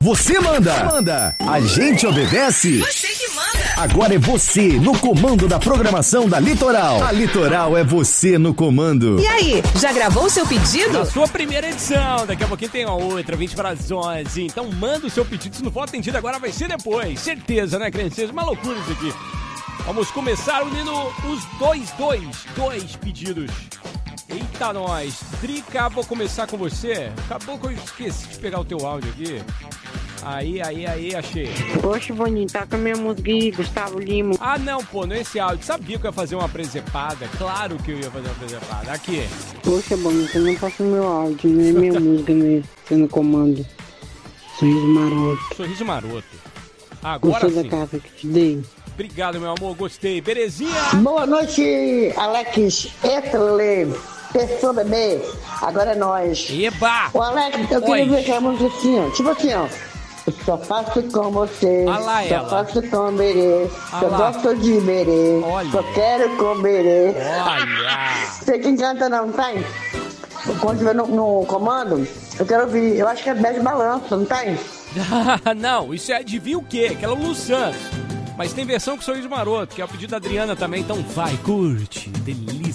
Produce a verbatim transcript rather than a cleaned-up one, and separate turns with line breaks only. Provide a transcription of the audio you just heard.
Você manda. Manda. A gente obedece.
Você que manda.
Agora é você no comando da programação da Litoral. A Litoral é você no comando.
E aí, já gravou o seu pedido?
Na sua primeira edição, daqui a pouquinho tem uma outra, vinte para as onze. Então manda o seu pedido, se não for atendido agora vai ser depois. Certeza, né, crianças? Uma loucura isso aqui. Vamos começar unindo os dois, dois, dois pedidos. Eita, nós. Drica, vou começar com você. Acabou que eu esqueci de pegar o teu áudio aqui. Aí, aí, aí, achei.
Poxa, Boninho, tá com a minha música aí, Gustavo Lima.
Ah, não, pô, não é esse áudio. Sabia que eu ia fazer uma presepada. Claro que eu ia fazer uma presepada. Aqui.
Poxa, Boninho, você não passa o meu áudio, não é minha música mesmo. Você no comando. Sorriso maroto.
Sorriso maroto. Agora
Gostou
sim.
da casa que te dei?
Obrigado, meu amor, gostei. Belezinha?
Boa noite, Alex Etley, pessoa bebê, agora é nós.
Eba!
Ô Alex, eu queria
Oi.
ver aquela música assim, ó, tipo assim, ó. Eu só faço com você,
Ah lá
só
ela.
faço com berê,
Ah
só
lá.
gosto de berê,
Olha.
só quero com berê.
Olha!
Você que encanta não tem? Quando estiver no, no comando, eu quero ouvir, eu acho que é Bad Balança, não tem?
Não, isso é adivinha o quê? Aquela Luciano. Mas tem versão com sorriso maroto, que é o pedido da Adriana também, então vai, curte, delícia.